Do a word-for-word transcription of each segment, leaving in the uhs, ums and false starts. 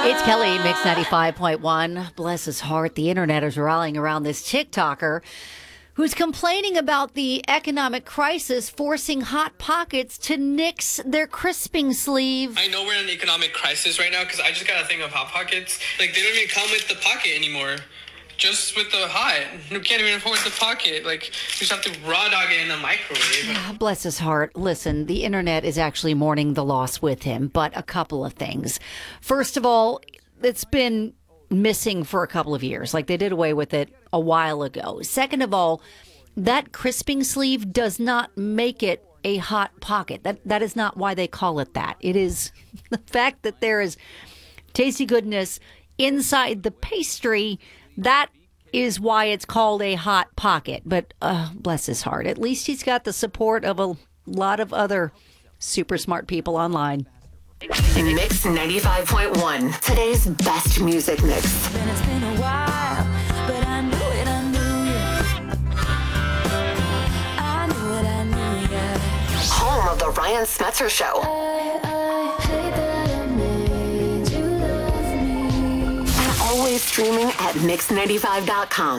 It's Kelly, Mix ninety-five point one. Bless his heart, the internet is rallying around this TikToker who's complaining about the economic crisis forcing Hot Pockets to nix their crisping sleeve. I know we're in an economic crisis right now because I just got a thing of Hot Pockets. Like, they don't even come with the pocket anymore. Just with the hot. You can't even afford the pocket. Like, you just have to raw dog it in the microwave. Yeah, bless his heart. Listen, the internet is actually mourning the loss with him, but a couple of things. First of all, it's been missing for a couple of years. Like, they did away with it a while ago. Second of all, that crisping sleeve does not make it a Hot Pocket. That That is not why they call it that. It is the fact that there is tasty goodness inside the pastry. That is why it's called a Hot Pocket. But uh, bless his heart, at least he's got the support of a lot of other super smart people online. Mix ninety-five point one, today's best music mix. It's been a while, but I knew it, I knew it. I knew it, I knew it. Home of the Ryan Smetzer Show. I, I hate that I made you love me. And always streaming at mix ninety-five dot com.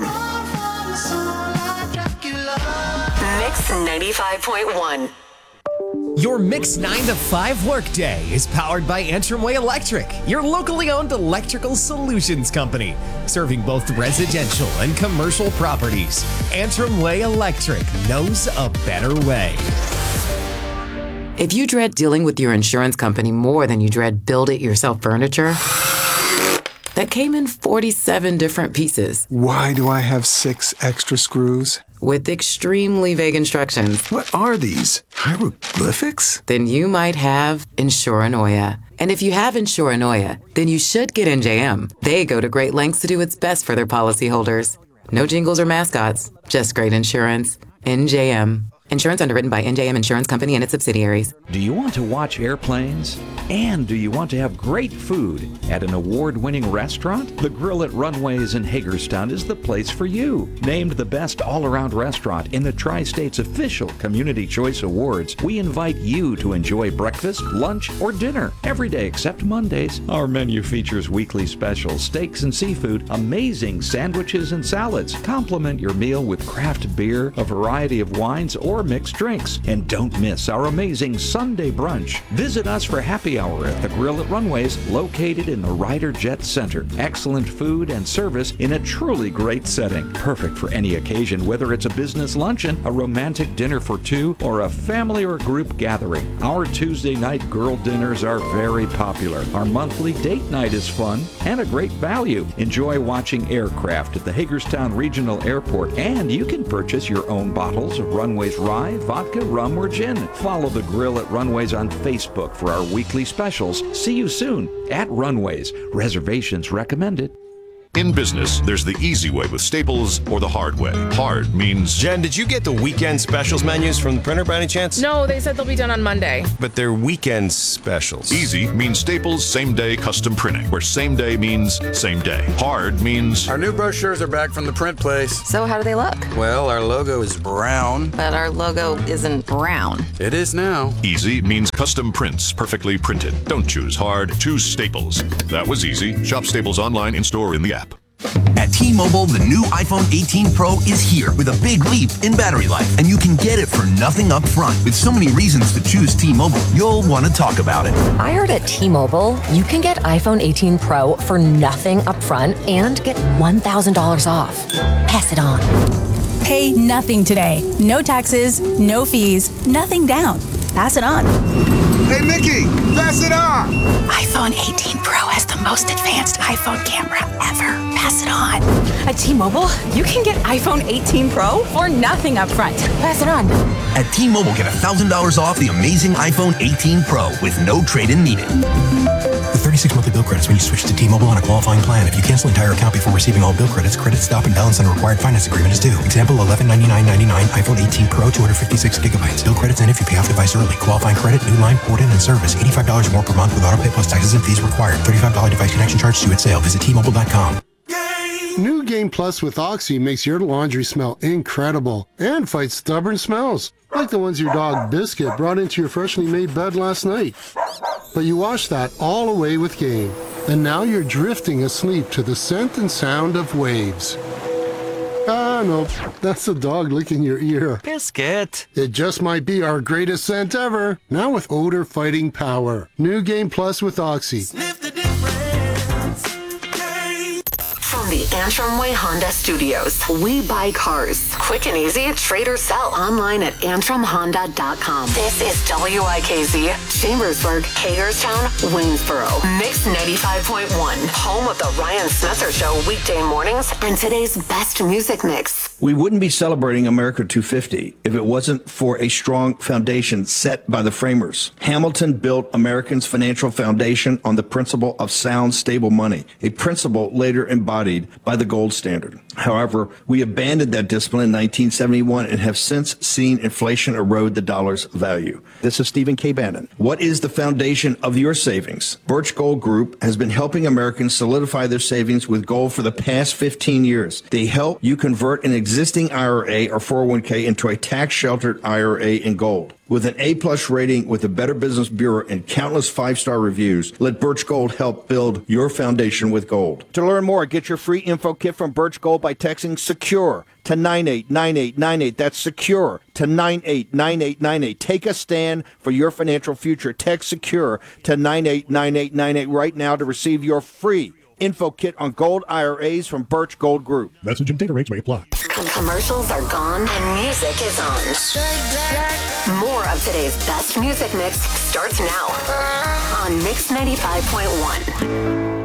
Mix ninety-five point one. Your Mix nine to five workday is powered by Antrim Way Electric, your locally owned electrical solutions company, serving both residential and commercial properties. Antrim Way Electric knows a better way. If you dread dealing with your insurance company more than you dread build-it-yourself furniture, that came in forty-seven different pieces. Why do I have six extra screws? With extremely vague instructions. What are these? Hieroglyphics? Then you might have Insuranoia. And if you have Insuranoia, then you should get N J M. They go to great lengths to do its best for their policyholders. No jingles or mascots, just great insurance. N J M. Insurance underwritten by N J M Insurance Company and its subsidiaries. Do you want to watch airplanes? And do you want to have great food at an award-winning restaurant? The Grill at Runways in Hagerstown is the place for you. Named the best all-around restaurant in the Tri-State's official Community Choice Awards, we invite you to enjoy breakfast, lunch, or dinner every day except Mondays. Our menu features weekly specials, steaks and seafood, amazing sandwiches and salads. Complement your meal with craft beer, a variety of wines, or mixed drinks. And don't miss our amazing Sunday brunch. Visit us for happy hour at the Grill at Runways, located in the Ryder Jet Center. Excellent food and service in a truly great setting. Perfect for any occasion, whether it's a business luncheon, a romantic dinner for two, or a family or group gathering. Our Tuesday night girl dinners are very popular. Our monthly date night is fun and a great value. Enjoy watching aircraft at the Hagerstown Regional Airport, and you can purchase your own bottles of Runways rye, vodka, rum, or gin. Follow the Grill at Runways on Facebook for our weekly specials. See you soon at Runways. Reservations recommended. In business, there's the easy way with Staples or the hard way. Hard means... Jen, did you get the weekend specials menus from the printer by any chance? No, they said they'll be done on Monday. But they're weekend specials. Easy means Staples same-day custom printing, where same day means same day. Hard means... Our new brochures are back from the print place. So how do they look? Well, our logo is brown. But our logo isn't brown. It is now. Easy means custom prints, perfectly printed. Don't choose hard, choose Staples. That was easy. Shop Staples online, in-store, in the app. At T-Mobile, the new iPhone eighteen Pro is here with a big leap in battery life, and you can get it for nothing up front. With so many reasons to choose T-Mobile, you'll want to talk about it. I heard at T-Mobile, you can get iPhone eighteen Pro for nothing up front and get one thousand dollars off. Pass it on. Pay nothing today. No taxes, no fees, nothing down. Pass it on. Hey, Mickey, pass it on. iPhone eighteen Pro has the most advanced iPhone camera ever. Pass it on. At T-Mobile, you can get iPhone eighteen Pro for nothing up front. Pass it on. At T-Mobile, get one thousand dollars off the amazing iPhone eighteen Pro with no trade-in needed. With thirty-six monthly bill credits when you switch to T-Mobile on a qualifying plan. If you cancel entire account before receiving all bill credits, credit stop and balance on a required finance agreement is due. Example, eleven ninety-nine ninety-nine, iPhone eighteen Pro, two hundred fifty-six gigabytes. Bill credits and if you pay off device early. Qualifying credit, new line, port in, and service. eighty-five dollars more per month with auto pay plus taxes and fees required. thirty-five dollars device connection charge due at sale. Visit T Mobile dot com. New Game Plus with Oxy makes your laundry smell incredible and fights stubborn smells, like the ones your dog Biscuit brought into your freshly made bed last night. But you wash that all away with Game. and now you're drifting asleep to the scent and sound of waves. Ah, no, that's a dog licking your ear. Biscuit. It just might be our greatest scent ever, now with odor fighting power. New Game Plus with Oxy. From the Antrim Way Honda Studios, we buy cars. Quick and easy, trade or sell online at antrim honda dot com. This is W I K Z, Chambersburg, Hagerstown, Waynesboro. Mix ninety-five point one, home of the Ryan Smetzer Show weekday mornings and today's best music mix. We wouldn't be celebrating America two fifty if it wasn't for a strong foundation set by the framers. Hamilton built Americans' financial foundation on the principle of sound, stable money, a principle later embodied by the gold standard. However, we abandoned that discipline in nineteen seventy-one and have since seen inflation erode the dollar's value. This is Stephen K. Bannon. What is the foundation of your savings? Birch Gold Group has been helping Americans solidify their savings with gold for the past fifteen years. They help you convert an existing I R A or four oh one k into a tax-sheltered I R A in gold. With an A-plus rating with the Better Business Bureau and countless five-star reviews, let Birch Gold help build your foundation with gold. To learn more, get your free info kit from Birch Gold by texting SECURE to nine eight nine eight nine eight. That's SECURE to nine eight nine eight nine eight. Take a stand for your financial future. Text SECURE to nine eight nine eight nine eight right now to receive your free info kit on gold I R As from Birch Gold Group. Message and data rates may apply. Commercials are gone and music is on. More of today's best music mix starts now on Mix ninety-five point one.